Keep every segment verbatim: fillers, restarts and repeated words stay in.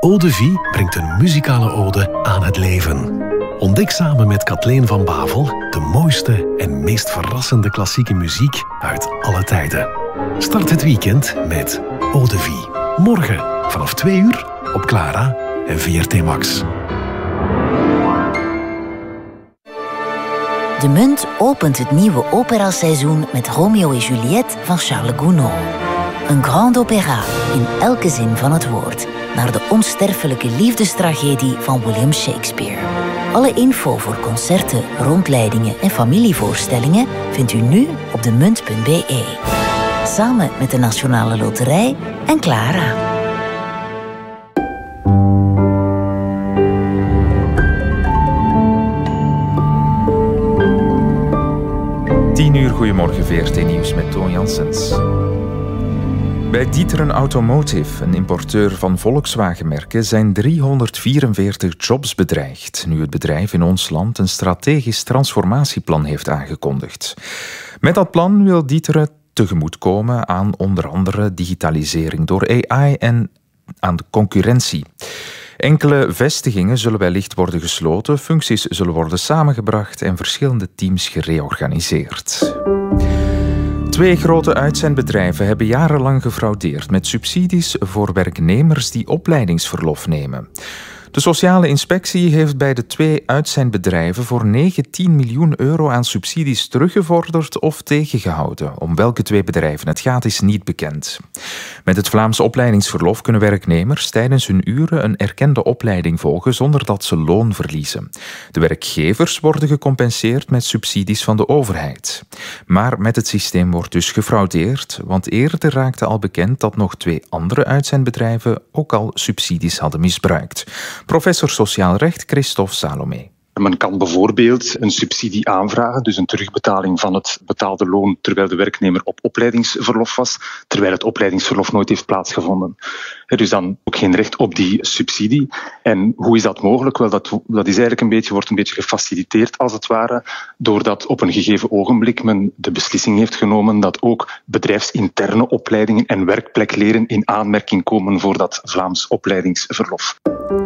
Eau de Vie brengt een muzikale ode aan het leven. Ontdek samen met Kathleen van Bavel de mooiste en meest verrassende klassieke muziek uit alle tijden. Start het weekend met Eau de Vie. Morgen vanaf twee uur op Clara en V R T Max. De Munt opent het nieuwe operaseizoen met Romeo en Juliette van Charles Gounod. Een grand opéra in elke zin van het woord, naar de onsterfelijke liefdestragedie van William Shakespeare. Alle info voor concerten, rondleidingen en familievoorstellingen vindt u nu op de munt punt b e. Samen met de Nationale Loterij en Clara. tien uur, goedemorgen, V R T Nieuws met Toon Janssens. Bij D'Ieteren Automotive, een importeur van Volkswagen-merken, zijn driehonderdvierenveertig jobs bedreigd, nu het bedrijf in ons land een strategisch transformatieplan heeft aangekondigd. Met dat plan wil D'Ieteren tegemoetkomen aan onder andere digitalisering door A I en aan de concurrentie. Enkele vestigingen zullen wellicht worden gesloten, functies zullen worden samengebracht en verschillende teams gereorganiseerd. Twee grote uitzendbedrijven hebben jarenlang gefraudeerd met subsidies voor werknemers die opleidingsverlof nemen. De sociale inspectie heeft bij de twee uitzendbedrijven voor negentien miljoen euro aan subsidies teruggevorderd of tegengehouden. Om welke twee bedrijven het gaat is niet bekend. Met het Vlaams opleidingsverlof kunnen werknemers tijdens hun uren een erkende opleiding volgen zonder dat ze loon verliezen. De werkgevers worden gecompenseerd met subsidies van de overheid. Maar met het systeem wordt dus gefraudeerd, want eerder raakte al bekend dat nog twee andere uitzendbedrijven ook al subsidies hadden misbruikt. Professor Sociaal Recht Christophe Salomé. Men kan bijvoorbeeld een subsidie aanvragen, dus een terugbetaling van het betaalde loon terwijl de werknemer op opleidingsverlof was, terwijl het opleidingsverlof nooit heeft plaatsgevonden. Dus dan ook geen recht op die subsidie. En hoe is dat mogelijk? Wel, dat, dat is eigenlijk een beetje, wordt een beetje gefaciliteerd als het ware, doordat op een gegeven ogenblik men de beslissing heeft genomen dat ook bedrijfsinterne opleidingen en werkplekleren in aanmerking komen voor dat Vlaams opleidingsverlof.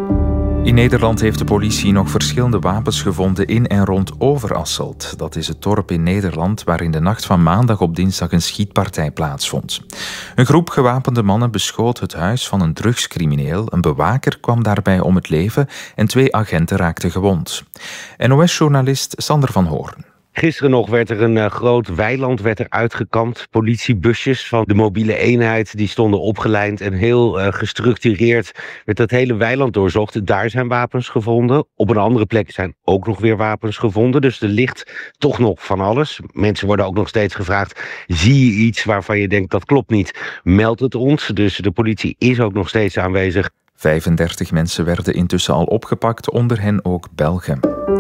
In Nederland heeft de politie nog verschillende wapens gevonden in en rond Overasselt. Dat is het dorp in Nederland waar in de nacht van maandag op dinsdag een schietpartij plaatsvond. Een groep gewapende mannen beschoot het huis van een drugscrimineel. Een bewaker kwam daarbij om het leven en twee agenten raakten gewond. N O S-journalist Sander van Hoorn. Gisteren nog werd er een uh, groot weiland werd er uitgekampt. Politiebusjes van de mobiele eenheid die stonden opgelijnd en heel uh, gestructureerd werd dat hele weiland doorzocht. Daar zijn wapens gevonden. Op een andere plek zijn ook nog weer wapens gevonden. Dus er ligt toch nog van alles. Mensen worden ook nog steeds gevraagd, zie je iets waarvan je denkt dat klopt niet? Meld het ons. Dus de politie is ook nog steeds aanwezig. vijfendertig mensen werden intussen al opgepakt, onder hen ook Belgen.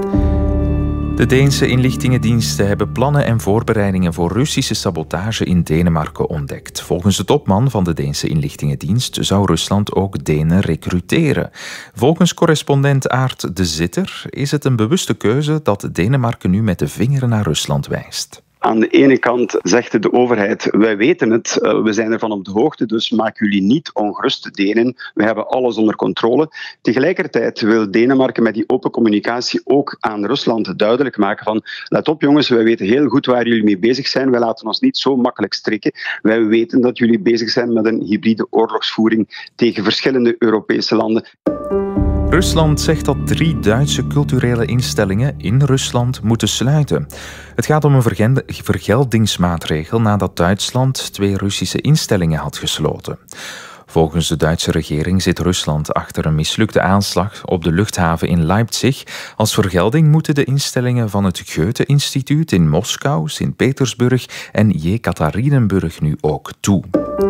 De Deense inlichtingendiensten hebben plannen en voorbereidingen voor Russische sabotage in Denemarken ontdekt. Volgens de topman van de Deense inlichtingendienst zou Rusland ook Denen recruteren. Volgens correspondent Aart de Zitter is het een bewuste keuze dat Denemarken nu met de vinger naar Rusland wijst. Aan de ene kant zegt de overheid, wij weten het, we zijn ervan op de hoogte, dus maak jullie niet ongerust, Denen. We hebben alles onder controle. Tegelijkertijd wil Denemarken met die open communicatie ook aan Rusland duidelijk maken van, let op jongens, wij weten heel goed waar jullie mee bezig zijn. Wij laten ons niet zo makkelijk strikken. Wij weten dat jullie bezig zijn met een hybride oorlogsvoering tegen verschillende Europese landen. Rusland zegt dat drie Duitse culturele instellingen in Rusland moeten sluiten. Het gaat om een vergeldingsmaatregel nadat Duitsland twee Russische instellingen had gesloten. Volgens de Duitse regering zit Rusland achter een mislukte aanslag op de luchthaven in Leipzig. Als vergelding moeten de instellingen van het Goethe-instituut in Moskou, Sint-Petersburg en Jekaterinenburg nu ook toe.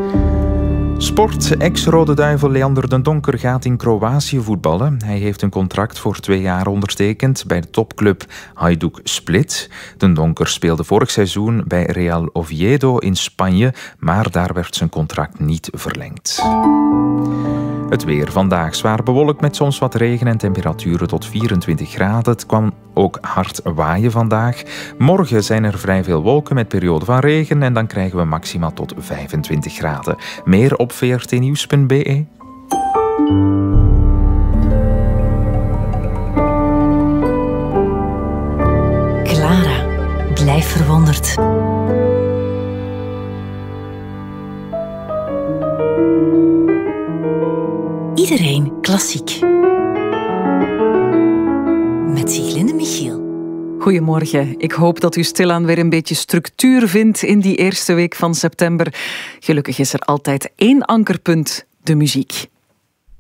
Sport. Ex-Rode Duivel Leander den Donker gaat in Kroatië voetballen. Hij heeft een contract voor twee jaar ondertekend bij de topclub Hajduk Split. Den Donker speelde vorig seizoen bij Real Oviedo in Spanje, maar daar werd zijn contract niet verlengd. Het weer vandaag zwaar bewolkt met soms wat regen en temperaturen tot vierentwintig graden. Het kwam ook hard waaien vandaag. Morgen zijn er vrij veel wolken met perioden van regen en dan krijgen we maxima tot vijfentwintig graden. Meer op v r t nieuws punt b e. lijf verwonderd. Iedereen klassiek. Met Sieglinde Michiel. Goedemorgen. Ik hoop dat u stilaan weer een beetje structuur vindt in die eerste week van september. Gelukkig is er altijd één ankerpunt, de muziek.